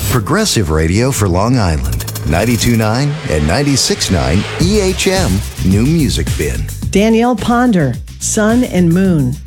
Progressive Radio for Long Island. 92.9 and 96.9 EHM New Music Bin. Danielle Ponder, Sun and Moon.